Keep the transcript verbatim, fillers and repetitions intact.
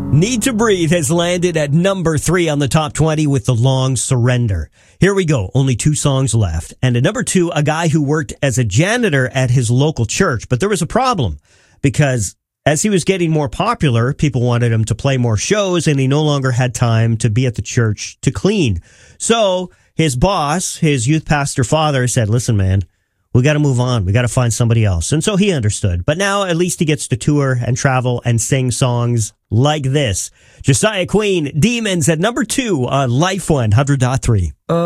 Need to Breathe has landed at number three on the top twenty with The Long Surrender. Here we go. Only two songs left. And at number two, a guy who worked as a janitor at his local church. But there was a problem because as he was getting more popular, people wanted him to play more shows and he no longer had time to be at the church to clean. So his boss, his youth pastor father, said, listen, man, we got to move on. We got to find somebody else. And so he understood. But now at least he gets to tour and travel and sing songs like this. Josiah Queen, Demons at number two on Life one hundred point three.